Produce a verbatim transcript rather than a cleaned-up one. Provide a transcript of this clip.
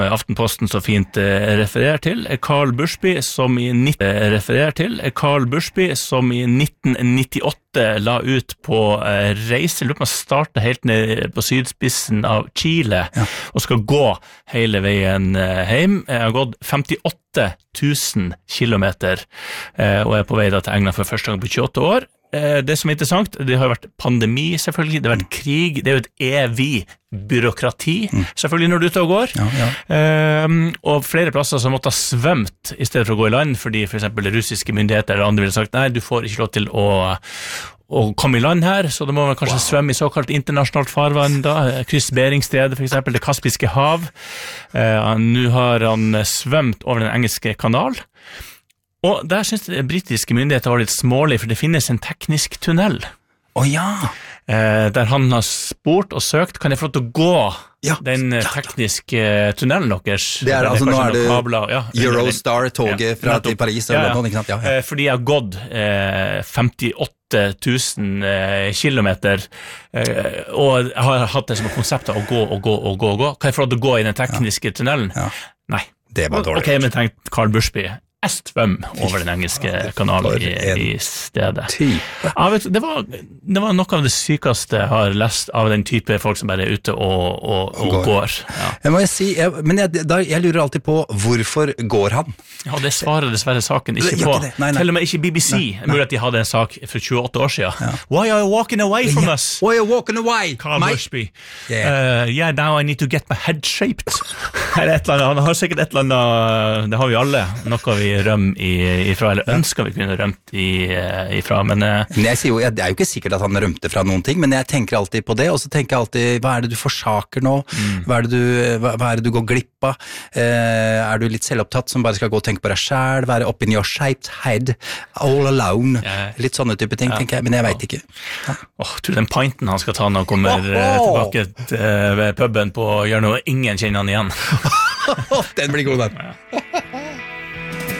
Aftenposten så fint eh, refererer til, Carl Bursby som i nitten eh, refererer til, Carl Bursby som i nitten nittiåtte la ut på eh, reise, lurer på å starte helt ned på sydspissen av Chile, ja. Og skal gå hele veien eh, hjem. Jeg har gått femtiåtte tusen kilometer eh, og er på vei da til England for første gang på tjueåtte år. Det som er interessant, det har vært pandemi selvfølgelig, det har vært krig, det er jo et evig byråkrati, mm. selvfølgelig når du er ute og går, ja, ja. Um, og flere plasser som måtte ha svømt i stedet for å gå i land, fordi for eksempel russiske myndigheter eller andre ville sagt, nei, du får ikke lov til å, å komme i land her, så da må man kanskje wow. svømme i såkalt internasjonalt farvann, da, kryss Beringstredet for eksempel, det Kaspiske hav, uh, nå har han svømt over den engelske kanal. Og der synes jeg britiske myndigheter var litt smålig, for det finnes en teknisk tunnel. Å oh, ja! Eh, der han har spurt og søkt, kan jeg få lov til å gå ja, den tekniske ja. tunnelen deres? Det er, altså, nå er det kabler, ja, Eurostar-toget ja, fra til Paris, eller ja, ja. noe, ikke sant? Ja, ja. Eh, fordi jeg har gått eh, femtiåtte tusen eh, kilometer, eh, og jeg har hatt det som et konsept av å gå og gå og gå og gå. Kan jeg få lov til å gå i den tekniske ja. tunnelen? Ja. Nei. Det var dårlig. Ok, men tenk Carl Bursby. Estvøm over den engelske kanalen i, i stedet. Ja, vet, det, var, det var noe av det sykeste jeg har lest av den type folk som bare er ute og, og, og går. går. Ja. Jeg må jeg si, jeg, men jeg, da, jeg lurer alltid på, hvorfor går han? Ja, det svarer dessverre saken ikke på. Ikke nei, nei. Til og med ikke B B C. Nei, nei. Mulig at de hadde en sak for tjueåtte år siden. Ja. Why are you walking away from yeah. us? Why are you walking away? Carl Bursby. Yeah. Uh, yeah, now I need to get my head shaped. Eller et eller annet. Han har sikkert et eller annet, det har vi alle, noe vi røm ifra, eller ønsker vi kunne rømt ifra, men... men jeg sier jo, det er jo ikke sikkert at han rømte fra noen ting, men jeg tenker alltid på det, og så tenker jeg alltid, hva er det du forsaker nå? Mm. Hva, er det du, hva, hva er det du går glipp av? Eh, er du litt selvopptatt som bare skal gå og tenke på deg selv, være up in your shaped head, all alone, ja. Litt sånne type ting, ja. tenker jeg, men jeg vet ikke. Ja. Åh, tror du den pinten han skal ta når han kommer oh, oh. tilbake ved puben på hjørnet, og ingen kjenner han igjen? Den blir god, den. Ja.